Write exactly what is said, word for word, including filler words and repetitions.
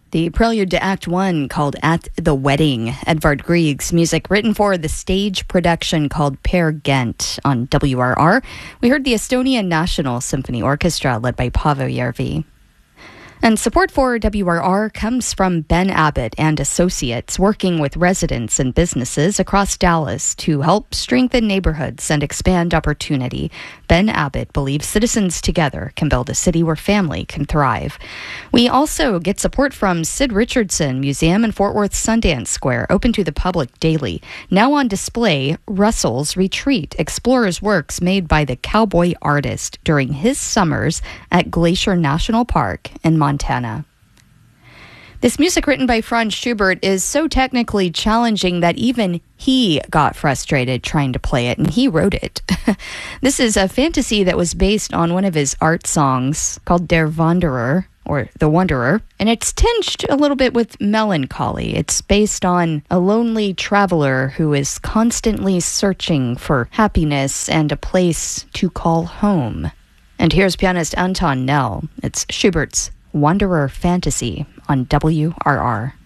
The prelude to Act One, called At the Wedding. Edvard Grieg's music, written for the stage production called Peer Gynt on W R R. We heard the Estonian National Symphony Orchestra, led by Paavo Järvi. And support for W R R comes from Ben Abbott and Associates, working with residents and businesses across Dallas to help strengthen neighborhoods and expand opportunity. Ben Abbott believes citizens together can build a city where family can thrive. We also get support from Sid Richardson Museum in Fort Worth Sundance Square, open to the public daily. Now on display, Russell's Retreat explores works made by the cowboy artist during his summers at Glacier National Park in Montana. This music, written by Franz Schubert, is so technically challenging that even he got frustrated trying to play it, and he wrote it. This is a fantasy that was based on one of his art songs called Der Wanderer, or The Wanderer, and it's tinged a little bit with melancholy. It's based on a lonely traveler who is constantly searching for happiness and a place to call home. And here's pianist Anton Nell. It's Schubert's Wanderer Fantasy on W R R.